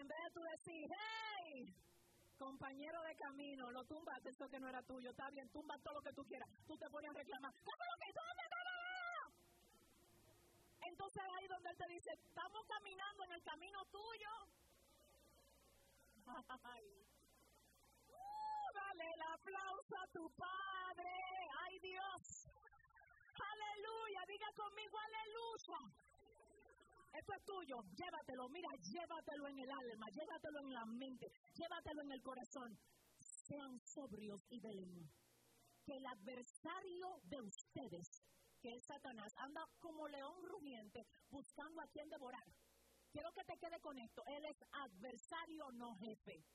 vez de tú decir, hey, compañero de camino, lo tumbaste, eso que no era tuyo, está bien, tumba todo lo que tú quieras. Tú te pones a reclamar, ¿qué fue lo que hizo? ¿Dónde está? Entonces ahí donde él te dice, estamos caminando en el camino tuyo. Dale el aplauso a tu Padre. ¡Ay, Dios! ¡Aleluya! Diga conmigo, ¡aleluya! Esto es tuyo, llévatelo, mira, llévatelo en el alma, llévatelo en la mente, llévatelo en el corazón. Sean sobrios y velen. Que el adversario de ustedes, que es Satanás, anda como león rugiente buscando a quien devorar. Quiero que te quede con esto, él es adversario, no jefe.